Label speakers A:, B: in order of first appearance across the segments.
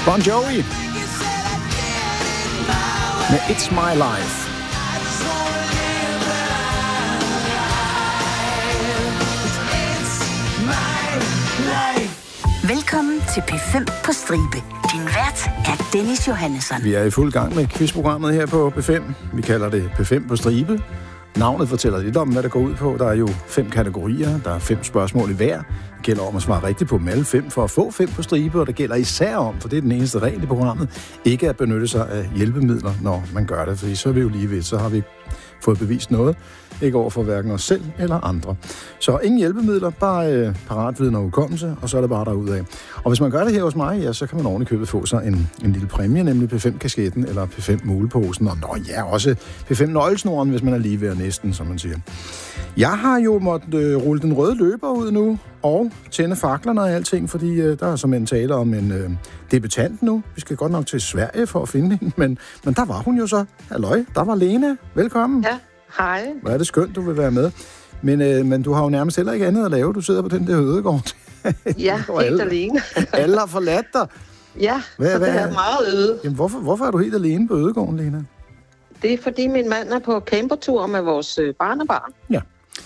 A: Bon Jovi med It's My Life.
B: Velkommen til P5 på Stribe. Din vært er Dennis Johannesson.
A: Vi er i fuld gang med quizprogrammet her på P5. Vi kalder det P5 på Stribe. Navnet fortæller lidt om, hvad det går ud på. Der er jo 5 kategorier. Der er 5 spørgsmål i hver. Det gælder om at svare rigtigt på dem alle 5 for at få 5 på stribe. Og det gælder især om, for det er den eneste regel i programmet, ikke at benytte sig af hjælpemidler, når man gør det. Fordi så er vi jo lige ved, så har vi fået bevist noget. Ikke over for hverken os selv eller andre. Så ingen hjælpemidler, bare paratviden og hukommelse, og så er det bare derudad. Og hvis man gør det her hos mig, ja, så kan man ordentligt købet få sig en lille præmie, nemlig P5-kasketten eller P5-muleposen, og også P5-nøglesnoren, hvis man er lige ved at næsten, som man siger. Jeg har jo måttet rulle den røde løber ud nu, og tænde faklerne og alting, fordi der er som tale om en debutant nu. Vi skal godt nok til Sverige for at finde hende, men der var hun jo så. Halløj, der var Lena. Velkommen.
C: Ja, hej.
A: Hvor er det skønt, du vil være med. Men du har jo nærmest heller ikke andet at lave. Du sidder på den der ødegård.
C: Ja, helt alene.
A: Alle har forladt dig.
C: Ja, så det er meget øde.
A: Jamen, hvorfor er du helt alene på ødegården, Lena?
C: Det er, fordi min mand er på campertur med vores barnebarn.
A: Ja.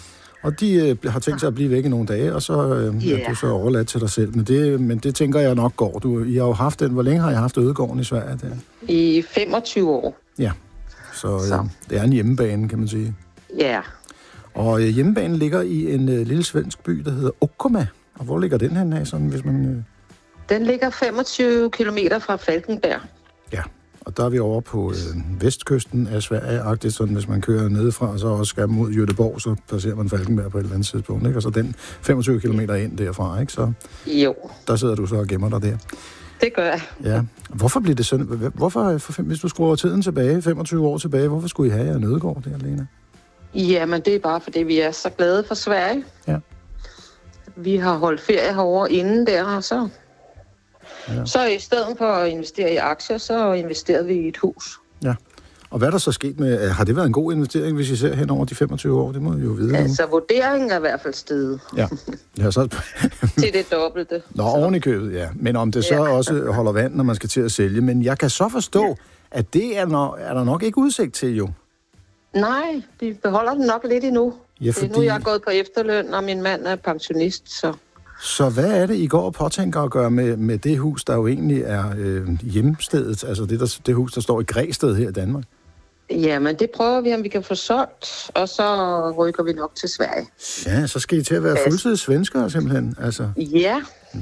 A: Og de har tænkt sig at blive væk i nogle dage, og så er du så overladt til dig selv. Men det tænker jeg nok går. I har jo haft den. Hvor længe har I haft ødegården i Sverige? Der?
C: I 25 år.
A: Ja, så. Det er en hjemmebane, kan man sige.
C: Ja.
A: Og hjemmebanen ligger i en lille svensk by, der hedder Okkoma. Og hvor ligger den hen af, sådan, hvis man...
C: Den ligger 25 kilometer fra Falkenberg. Ja.
A: Og der er vi over på vestkysten af Sverige, sådan hvis man kører nedefra, og så også skal mod Göteborg, så passerer man Falkenberg på et eller andet tidspunkt, ikke? Og så den 25 kilometer ind derfra, ikke? Så
C: jo.
A: Der sidder du så og gemmer dig der.
C: Det gør jeg.
A: Ja. Hvorfor bliver det sådan? Hvis du skruer tiden tilbage, 25 år tilbage, hvorfor skulle I have jer en ødegård der, Lena?
C: Jamen, det er bare, fordi vi er så glade for Sverige.
A: Ja.
C: Vi har holdt ferie herovre inden der, og så... Ja. Så i stedet for at investere i aktier, så investerede vi i et hus. Ja.
A: Og hvad er der så sket med... Har det været en god investering, hvis I ser hen over de 25 år? Det må vi jo vide.
C: Altså, vurderingen er i hvert fald steget.
A: Ja, så...
C: til det dobbelte.
A: Nå, oven i købet, ja. Men om det så også holder vand, når man skal til at sælge. Men jeg kan så forstå, at det er der nok ikke udsigt til, jo.
C: Nej, vi beholder den nok lidt endnu. Ja, fordi... Nu er jeg gået på efterløn, og min mand er pensionist, så...
A: Så hvad er det, I går og påtænker at gøre med det hus, der jo egentlig er hjemstedet? Altså det hus, der står i Græsted her i Danmark?
C: Jamen, det prøver vi, om vi kan få solgt, og så rykker vi nok til Sverige.
A: Ja, så skal I til at være fuldtids svenskere simpelthen, altså?
C: Ja.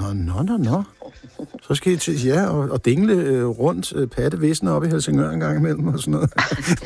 A: Nå. Så skal I til, og dingle rundt pattevisner op i Helsingør en gang imellem og sådan noget.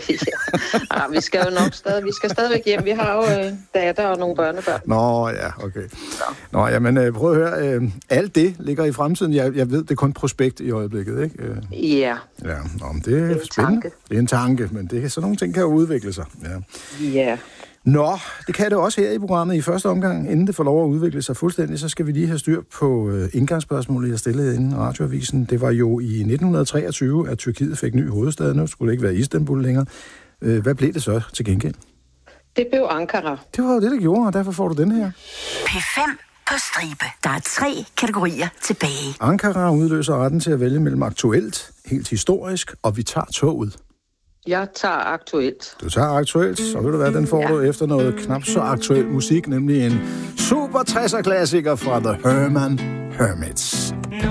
C: Ja, vi skal jo nok stadigvæk hjem. Vi har jo datter og nogle børnebørn.
A: Nå, ja, okay. Nå, jamen, prøv at høre. Alt det ligger i fremtiden. Jeg ved, det er kun prospekt i øjeblikket, ikke?
C: Ja.
A: Ja, det er spændende. Det er en tanke, men sådan nogle ting kan jo udvikle sig.
C: Ja.
A: Nå, det kan det også her i programmet i første omgang. Inden det får lov at udvikle sig fuldstændig, så skal vi lige have styr på indgangsspørgsmålet, jeg stillede inden radioavisen. Det var jo i 1923, at Tyrkiet fik ny hovedstad. Nu skulle det ikke være Istanbul længere. Hvad blev det så til gengæld?
C: Det blev Ankara.
A: Det var jo det gjorde, og derfor får du den her.
B: P5 på stribe. Der er 3 kategorier tilbage.
A: Ankara udløser retten til at vælge mellem aktuelt, helt historisk, og vi tager toget.
C: Jeg tager aktuelt.
A: Du tager aktuelt, så vil du være, den får du efter noget knap så aktuel musik, nemlig en super 60'er klassiker fra The Herman Hermits.